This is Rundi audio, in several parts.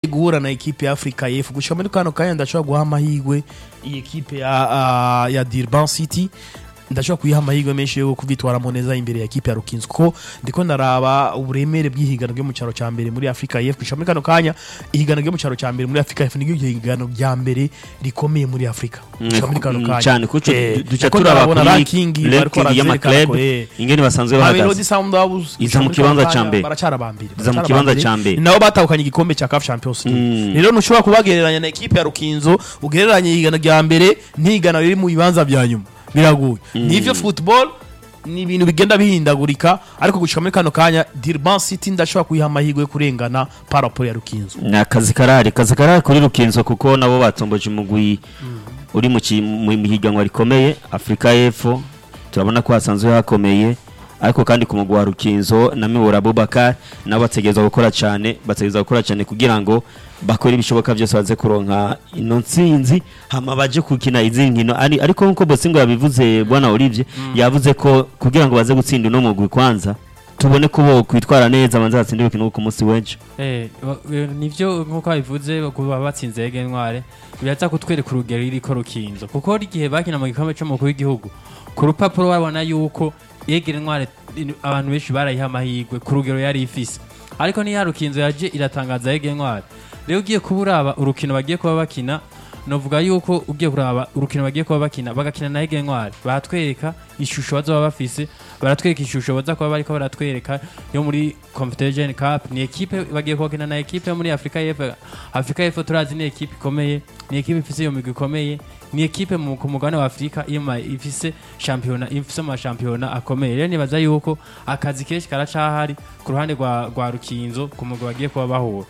guhura na ekipe ya Africa y'Epfo gushika muri kano kanya ndashobora guha amahirwe iyi ekipe ya Durban City ndashobora kuyiha amahirwe menshi yo kuvitwaramo neza imbere ya ekipe ya Rukinzo ko ndiko ndaraba uburemere bw'ihigano ryo mu cyaro cya mbere muri Africa y'Epfo gushika muri kano kanya ihigano ryo mu cyaro cya mbere muri Africa y'Epfo niryo ihigano rya mbere rikomeye muri Africa gushika muri kano kanya cyane kuko duca turabona ranking y'amaklub ingene basanzwe bahagaze iza mu kibanza cya mbere baracarabambira iza mu kibanza cya mbere nabo batahukanye igikombe cya CAF Champions League rero ntushobora kubagereranya na ekipe ya Rukinzo ugereranye ihigano rya mbere n'ihigano riri mu bibanza bya nyuma biraguye nivyo football ni ibintu bigenda bihindagurika ariko gushika muri kano kanya Durban City ndashobora kuyiha amahirwe kurengana paraporo ya Rukinzo na kazi karari kuri Rukinzo kuko nabo batomboje umugwi uri mu higanwa rikomeye Africa y'Epfo turabona ko hasanzwe hakomeye ariko kandi ku mugwi wa Rukinzo na Mibura Abubakar nabo bategereza gukora cyane kugira ngo bakora ibishoboka byose baze kuronka ino ntsinzi hama baje kukina izi nkino ariko nkuko Bosingo yabivuze bwana Olivier yavuze ko kugira ngo baze gutsinda no mugwi kwanza tubone ko bo kwitwara neza banza batsinde bikino ku munsi w'ejo nivyo nkuko bivuze kuba batsinze Ege Ntware biraza kutwereka urugero iriko Rukinzo kuko igihe bakina mu gikombe cyo mu w'igihugu ku rupapuro babona yuko Ege Ntware abantu benshi barayiha amahirwe ku rugero yari ifise ariko ni ya Rukinzo yaje iratangaza Ege Ntware rero ugiye kuburaba urukino bagiye kuba bakina novuga yuko ugiye kuraba urukino bagiye kuba bakina bagakina na Ege Ntware batwereka ishusho bazoba bafise baratwereka ishusho baza kuba bariko baratwereka yo muri Confederation Cup ni equipe bagiye kuba na equipe muri Africa y'Epfo turazi ni equipe ikomeye ni equipe ifise yo migwi ikomeye ni equipe mu kumugane wa Africa ifise championa akomeye rero nibaza yuko akazi kenshi karacahari ku ruhande rwa Rukinzo ku mugwi bagiye kuba bahura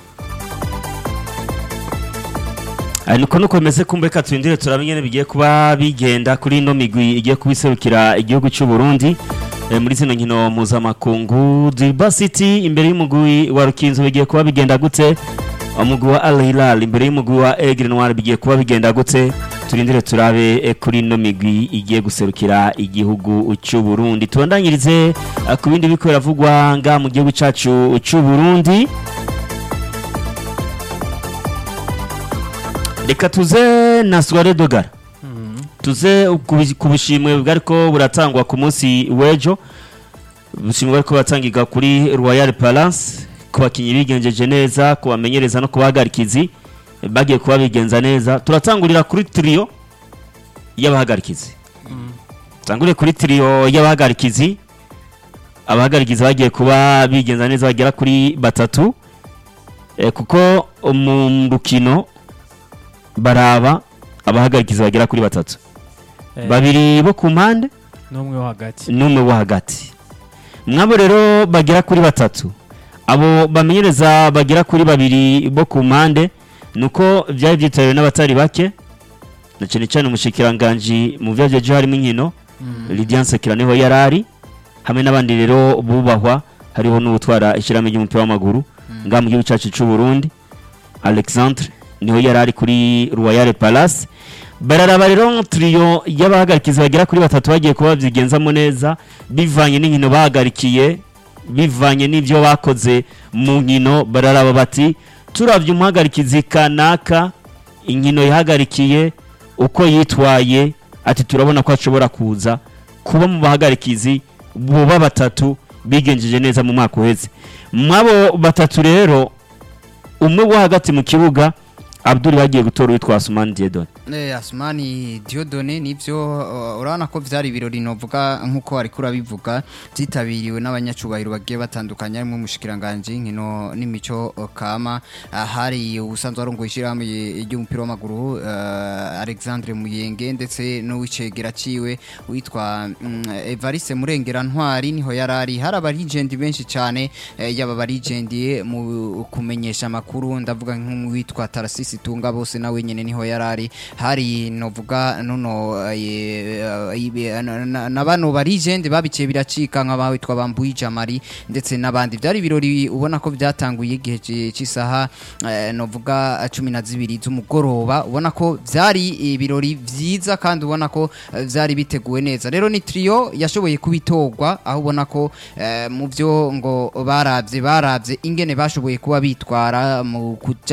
niko nuko bimeze kumbeka twindire turamenye bigiye kuba bigenda kuri ino migwi igiye kubiserukira igihugu cy'u Burundi muri zino nkino mpuzamakungu Durban City imbere y'umugwi wa Rukinzo bigiye kuba bigenda gute umugwi wa Al Hilal imbere y'umugwi wa Aigle Noir bigiye kuba bigenda gute turindire turabe kuri ino migwi igiye guserukira igihugu cy'u Burundi tubandanyirize ku bindi biko biravugwa nga mu gihugu cyacu cy'u Burundi reka tuze na Soirée Dogara tuze kubushimwe bwariko buratangwa ku munsi w'ejo bushimwe bwariko batangirwa kuri Royal Palace ku bakinyi bigenjeje neza ku bamenyereza no kubahagarikizi bagiye kuba bigenza neza turatangurira kuri trio y'abahagarikizi tangure kuri trio y'abahagarikizi abahagarikizi bagiye kuba bigenza neza bagera kuri batatu kuko mu rukino baraba abahagarikizi bagera kuri batatu babiri bo ku mpande n'umwe wo hagati mwabo rero bagera kuri batatu abo bamenyereza bagera kuri babiri bo ku mpande nuko byari byitayewe n'abatari bake na cyane umushikiranganje mu byaje harimo inkino Lydian Sekira niho yarari hamwe n'abandi rero bubahwa hariho n'ubutwara ishyiramo ry'umupira w'amaguru nga mu gihugu cyacu cy'u Burundi Alexandre niho yarari kuri Royal Palace bararaba rero trio y'abahagarikizi bagera kuri batatu bagiye kuba byigenzamo neza bivanye n'inkino bahagarikiye bivanye n'ivyo bakoze mu nkino bararaba bati turavye umuhagarikizi kanaka inkino yahagarikiye uko yitwaye ati turabona ko ashobora kuza kuba mu bahagarikizi boba batatu bigenjeje neza mu mwaka uheze mwabo batatu rero umwe wo hagati mu kibuga Abdul bagiye gutora witwa Asmani Diodone Asmani Diodone nivyo urabona ko vyari birori novuga nkuko ari kurabivuga byitabiriwe n'abanyacubahiro bagiye batandukanye harimo umushikiranganje nkino n'imico kama hari ubusanzwe arongo ishiramwe y'umupira w'amaguru Alexandre Muyenge ndetse no wicegera ciwe witwa Evariste Murengera Ntwari niho yarari haraba legend benshi cyane yaba ba legend mu kumenyesha makuru ndavuga nk'uwitwa Tarasisi Tunga bose nawe nyene niho yarari hari novuga nono nabano ba legend babice biracika nk'abawitwa Bambuyi Jamari ndetse nabandi byari birori ubona ko byatanguye igihe cy'isaha novuga 12 z'umugoroba ubona ko byari ibirori byiza kandi ubona ko byari biteguwe neza rero ni trio yashoboye kubitorwa aho ubona ko mu byo ngo baravye ingene bashoboye kuba bitwara mu